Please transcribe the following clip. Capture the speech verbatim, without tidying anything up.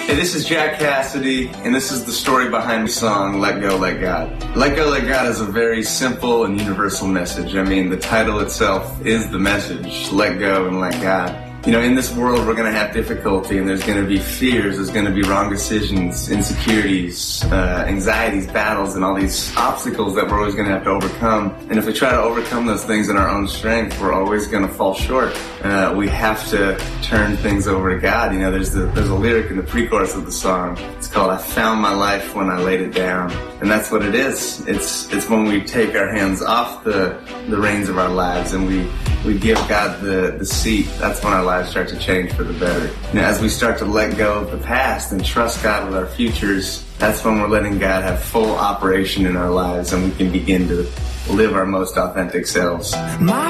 Hey, this is Jack Cassidy, and this is the story behind the song, Let Go, Let God. Let Go, Let God is a very simple and universal message. I mean, the title itself is the message, let go and let God. You know, in this world, we're going to have difficulty, and there's going to be fears, there's going to be wrong decisions, insecurities, uh, anxieties, battles, and all these obstacles that we're always going to have to overcome. And if we try to overcome those things in our own strength, we're always going to fall short. Uh, we have to turn things over to God. You know, there's the, there's a lyric in the pre-chorus of the song. It's called, I found my life when I laid it down. And that's what it is. It's, it's when we take our hands off the, the reins of our lives and we, we give God the, the seat. That's when our lives start to change for the better. You know, as we start to let go of the past and trust God with our futures, that's when we're letting God have full operation in our lives and we can begin to live our most authentic selves. My